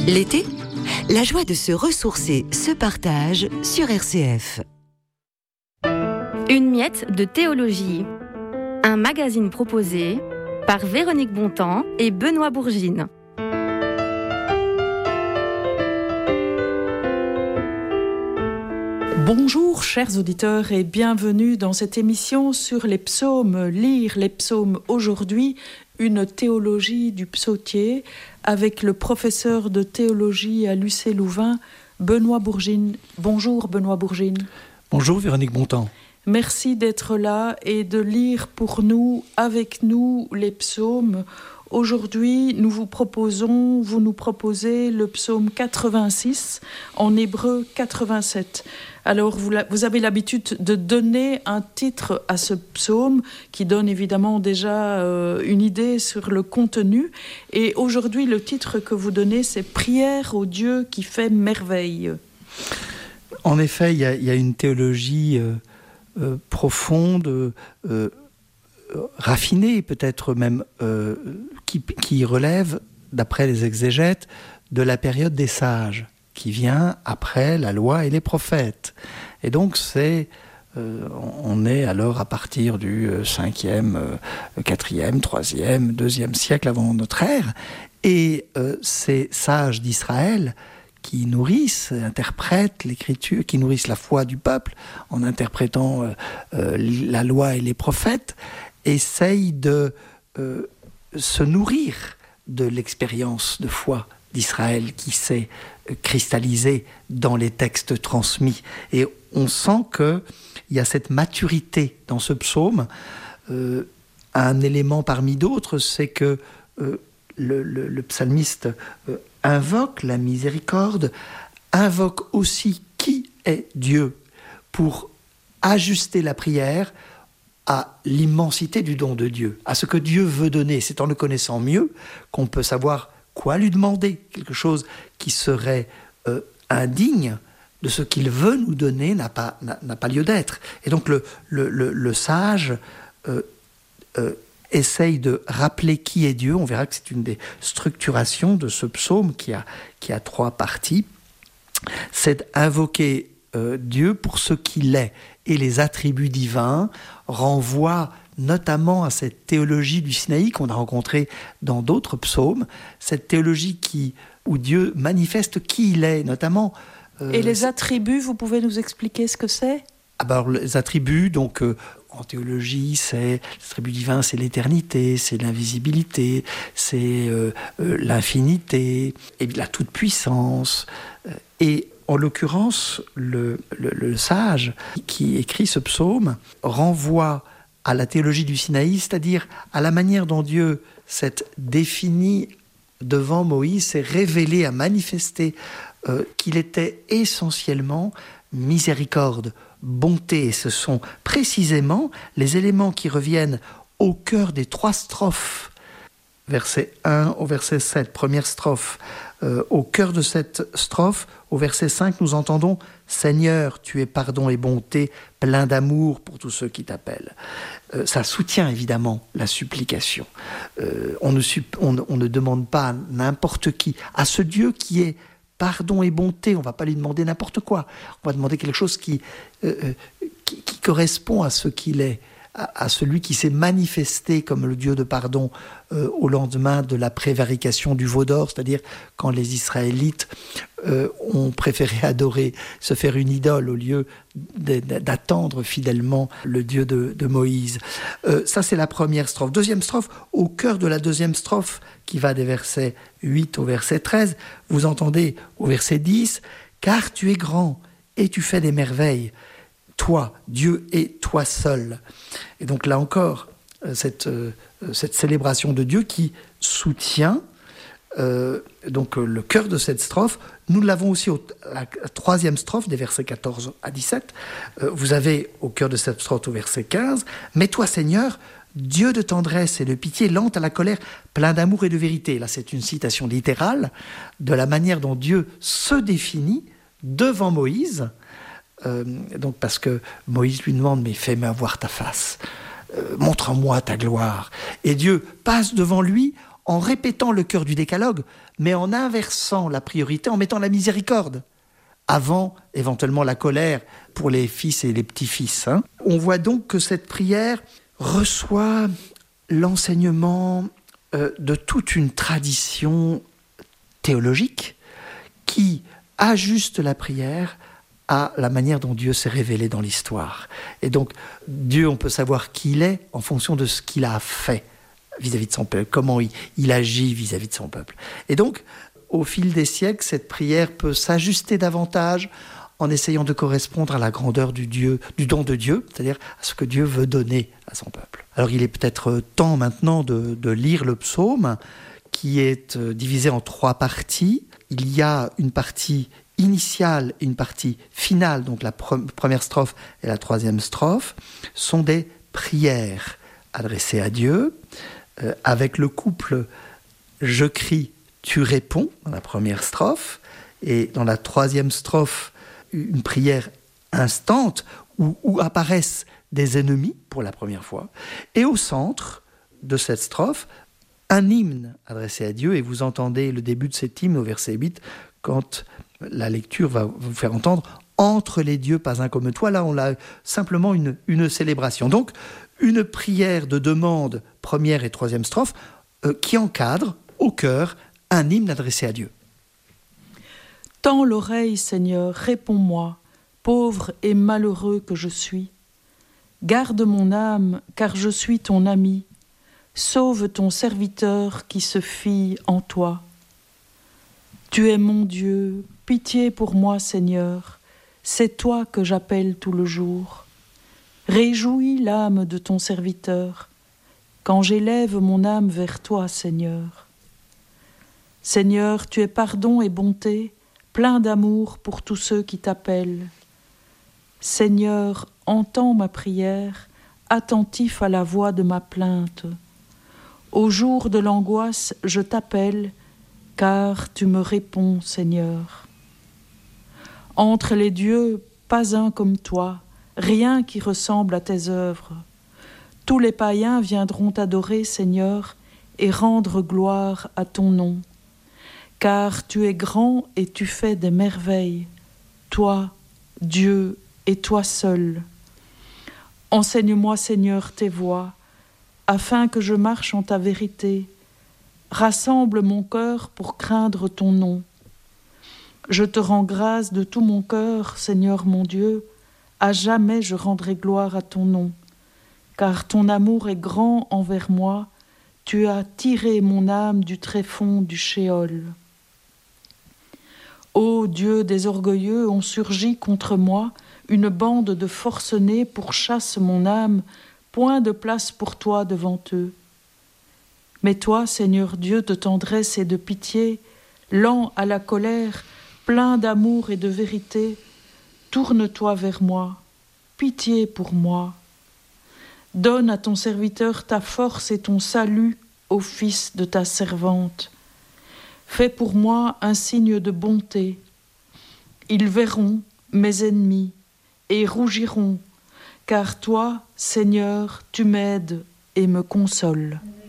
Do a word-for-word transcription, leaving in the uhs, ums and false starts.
L'été, la joie de se ressourcer se partage sur R C F. Une miette de théologie. Un magazine proposé par Véronique Bontemps et Benoît Bourgine. Bonjour chers auditeurs et bienvenue dans cette émission sur les psaumes. Lire les psaumes aujourd'hui, une théologie du psautier avec le professeur de théologie à l'U C Louvain, Benoît Bourgine. Bonjour Benoît Bourgine. Bonjour Véronique Bontemps. Merci d'être là et de lire pour nous, avec nous, les psaumes. Aujourd'hui, nous vous proposons, vous nous proposez le psaume quatre-vingt-six, en hébreu quatre-vingt-sept. Alors, vous, vous avez l'habitude de donner un titre à ce psaume qui donne évidemment déjà euh, une idée sur le contenu. Et aujourd'hui, le titre que vous donnez, c'est « Prière au Dieu qui fait merveille ». En effet, il y, y a une théologie euh, euh, profonde, euh, raffinée, peut-être même, euh, qui, qui relève, d'après les exégètes, de la période des sages, qui vient après la loi et les prophètes. Et donc, c'est, euh, on est alors à partir du cinquième, quatrième, troisième, deuxième siècle avant notre ère. Et euh, ces sages d'Israël qui nourrissent, interprètent l'écriture, qui nourrissent la foi du peuple en interprétant euh, euh, la loi et les prophètes, essayent de euh, se nourrir de l'expérience de foi d'Israël qui s'est cristallisée dans les textes transmis. Et on sent qu'il y a cette maturité dans ce psaume. Euh, un élément parmi d'autres, c'est que euh, le, le, le psalmiste euh, invoque la miséricorde, invoque aussi qui est Dieu pour ajuster la prière à l'immensité du don de Dieu, à ce que Dieu veut donner. C'est en le connaissant mieux qu'on peut savoir quoi lui demander. Quelque chose qui serait euh, indigne de ce qu'il veut nous donner n'a pas, n'a, n'a pas lieu d'être. Et donc le, le, le, le sage euh, euh, essaye de rappeler qui est Dieu. On verra que c'est une des structurations de ce psaume qui a, qui a trois parties. C'est invoquer euh, Dieu pour ce qu'il est. Et les attributs divins renvoient notamment à cette théologie du Sinaï qu'on a rencontrée dans d'autres psaumes, cette théologie qui, où Dieu manifeste qui il est, notamment... Euh, Et les attributs, vous pouvez nous expliquer ce que c'est ? Ah ben, les attributs, donc, euh, en théologie, c'est, les attributs divins, c'est l'éternité, c'est l'invisibilité, c'est euh, euh, l'infinité, et la toute-puissance, euh, et en l'occurrence, le, le, le sage qui écrit ce psaume renvoie à la théologie du Sinaï, c'est-à-dire à la manière dont Dieu s'est défini devant Moïse, s'est révélé, a manifesté euh, qu'il était essentiellement miséricorde, bonté. Et ce sont précisément les éléments qui reviennent au cœur des trois strophes, verset un au verset sept, première strophe. Euh, au cœur de cette strophe, au verset cinq, nous entendons « Seigneur, tu es pardon et bonté, plein d'amour pour tous ceux qui t'appellent euh, ». Ça soutient évidemment la supplication. Euh, on, ne sup- on, on ne demande pas à n'importe qui, à ce Dieu qui est pardon et bonté, on ne va pas lui demander n'importe quoi. On va demander quelque chose qui, euh, qui, qui correspond à ce qu'il est, à celui qui s'est manifesté comme le Dieu de pardon euh, au lendemain de la prévarication du veau d'or, c'est-à-dire quand les Israélites euh, ont préféré adorer, se faire une idole au lieu de, de, d'attendre fidèlement le Dieu de, de Moïse. Euh, ça, c'est la première strophe. Deuxième strophe, au cœur de la deuxième strophe, qui va des versets huit au verset treize, vous entendez au verset dix, « Car tu es grand et tu fais des merveilles. Toi, Dieu et toi seul ». Et donc là encore, cette, euh, cette célébration de Dieu qui soutient euh, donc, euh, le cœur de cette strophe. Nous l'avons aussi à la troisième strophe, des versets quatorze à dix-sept. Euh, vous avez au cœur de cette strophe au verset quinze, « Mais toi, Seigneur, Dieu de tendresse et de pitié, lent à la colère, plein d'amour et de vérité ». Là, c'est une citation littérale de la manière dont Dieu se définit devant Moïse. Euh, donc parce que Moïse lui demande « Mais fais-moi voir ta face, euh, montre-moi ta gloire ». Et Dieu passe devant lui en répétant le cœur du décalogue, mais en inversant la priorité, en mettant la miséricorde avant éventuellement la colère pour les fils et les petits-fils. Hein. On voit donc que cette prière reçoit l'enseignement euh, de toute une tradition théologique qui ajuste la prière à la manière dont Dieu s'est révélé dans l'histoire. Et donc, Dieu, on peut savoir qui il est en fonction de ce qu'il a fait vis-à-vis de son peuple, comment il, il agit vis-à-vis de son peuple. Et donc, au fil des siècles, cette prière peut s'ajuster davantage en essayant de correspondre à la grandeur du, Dieu, du don de Dieu, c'est-à-dire à ce que Dieu veut donner à son peuple. Alors il est peut-être temps maintenant de, de lire le psaume qui est divisé en trois parties. Il y a une partie initiale et une partie finale, donc la pre- première strophe et la troisième strophe, sont des prières adressées à Dieu, euh, avec le couple « Je crie ». Tu réponds dans la première strophe, et dans la troisième strophe, une prière instante où, où apparaissent des ennemis pour la première fois. Et au centre de cette strophe, un hymne adressé à Dieu, et vous entendez le début de cet hymne au verset huit, quand la lecture va vous faire entendre « Entre les dieux, pas un comme toi ». Là, on a simplement une, une célébration. Donc, une prière de demande, première et troisième strophe, euh, qui encadre au cœur un hymne adressé à Dieu. Tends l'oreille, Seigneur, réponds-moi, pauvre et malheureux que je suis. Garde mon âme, car je suis ton ami. Sauve ton serviteur qui se fie en toi. Tu es mon Dieu, pitié pour moi, Seigneur. C'est toi que j'appelle tout le jour. Réjouis l'âme de ton serviteur, quand j'élève mon âme vers toi, Seigneur. Seigneur, tu es pardon et bonté, plein d'amour pour tous ceux qui t'appellent. Seigneur, entends ma prière, attentif à la voix de ma plainte. Au jour de l'angoisse, je t'appelle, car tu me réponds, Seigneur. Entre les dieux, pas un comme toi, rien qui ressemble à tes œuvres. Tous les païens viendront t'adorer, Seigneur, et rendre gloire à ton nom. Car tu es grand et tu fais des merveilles, toi, Dieu, et toi seul. Enseigne-moi, Seigneur, tes voies, afin que je marche en ta vérité. Rassemble mon cœur pour craindre ton nom. Je te rends grâce de tout mon cœur, Seigneur mon Dieu, à jamais je rendrai gloire à ton nom. Car ton amour est grand envers moi, tu as tiré mon âme du tréfonds du Shéol. Ô Dieu des orgueilleux, ont surgi contre moi, une bande de forcenés pourchasse mon âme, point de place pour toi devant eux. Mais toi, Seigneur Dieu de tendresse et de pitié, lent à la colère, plein d'amour et de vérité, tourne-toi vers moi, pitié pour moi. Donne à ton serviteur ta force et ton salut, ô fils de ta servante. Fais pour moi un signe de bonté. Ils verront, mes ennemis, et rougiront, car toi, Seigneur, tu m'aides et me consoles.